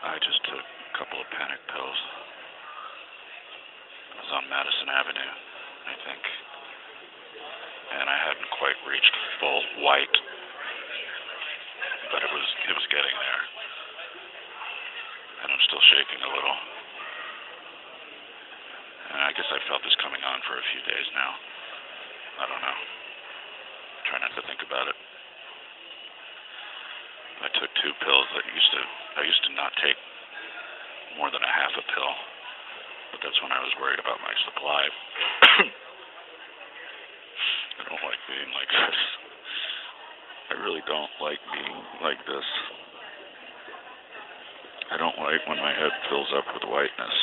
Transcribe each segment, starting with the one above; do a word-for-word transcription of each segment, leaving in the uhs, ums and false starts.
I just took a couple of panic pills. I was on Madison Avenue, I think, and I hadn't quite reached full white, but it was it was getting there, and I'm still shaking a little. And I guess I felt this coming on for a few days now. I don't know. Try not to think about it. I took two pills that used to I used to not take more than a half a pill, but that's when I was worried about my supply. I don't like being like this. I really don't like being like this. I don't like when my head fills up with whiteness.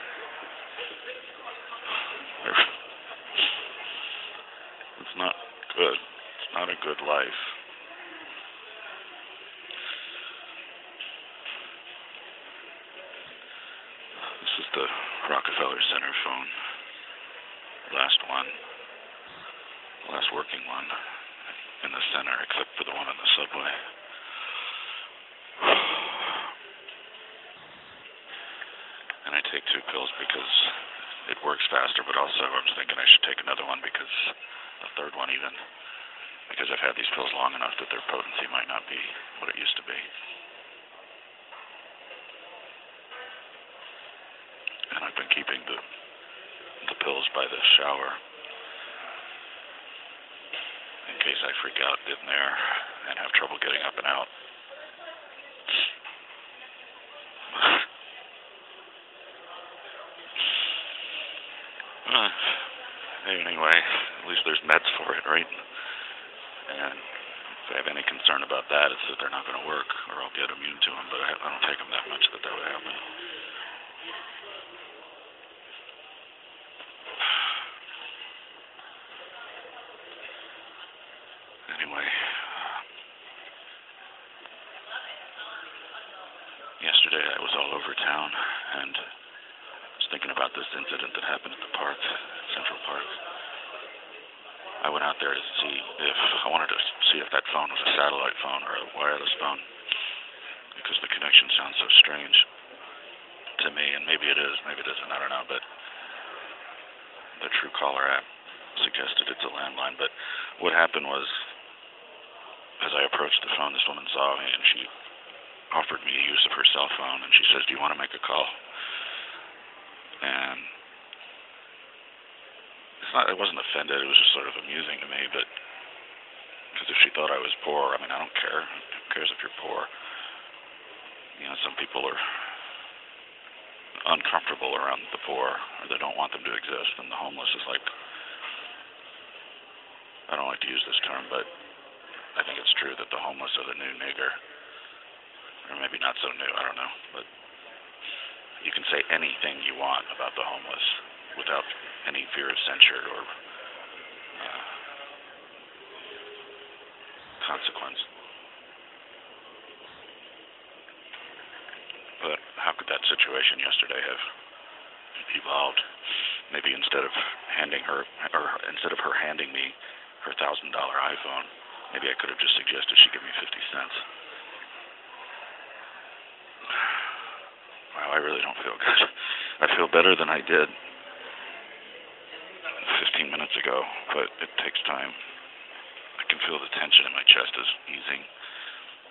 It's not good. It's not a good life. This is the Rockefeller Center phone. Last one. Last working one in the center, except for the one on the subway. And I take two pills because it works faster, but also I was thinking I should take another one because a third one even, because I've had these pills long enough that their potency might not be what it used to be. And I've been keeping the the pills by the shower in case I freak out in there and have trouble getting up and out. uh, anyway, at least there's meds for it, right? And if I have any concern about that, it's that they're not going to work or I'll get immune to them, but I, I don't take them that much that that would happen. Anyway, yesterday I was all over town and I was thinking about this incident that happened at the park, Central Park. I went out there to see if, I wanted to see if that phone was a satellite phone or a wireless phone, because the connection sounds so strange to me, and maybe it is, maybe it isn't, I don't know, but the Truecaller app suggested it's a landline. But what happened was, as I approached the phone, this woman saw me and she offered me use of her cell phone, and she says, "Do you want to make a call?" And it's not, it wasn't offended, it was just sort of amusing to me, but because if she thought I was poor, I mean, I don't care. Who cares if you're poor? You know, some people are uncomfortable around the poor, or they don't want them to exist, and the homeless is like, I don't like to use this term, but I think it's true that the homeless are the new nigger. Or maybe not so new, I don't know. But you can say anything you want about the homeless without any fear of censure or uh, consequence. But how could that situation yesterday have evolved? Maybe instead of handing her, or instead of her handing me her thousand dollar iPhone, maybe I could have just suggested she give me fifty cents. Wow, I really don't feel good. I feel better than I did fifteen minutes ago, but it takes time. I can feel the tension in my chest is easing.